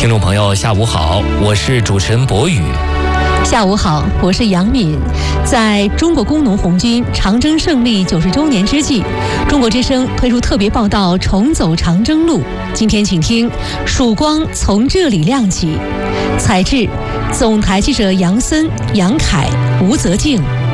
听众朋友，下午好，我是主持人博宇。 下午好，我是杨敏。在中国工农红军长征胜利90周年之际，中国之声推出特别报道《重走长征路》。今天请听《曙光从这里亮起》，采制总台记者杨森、杨凯、吴泽静。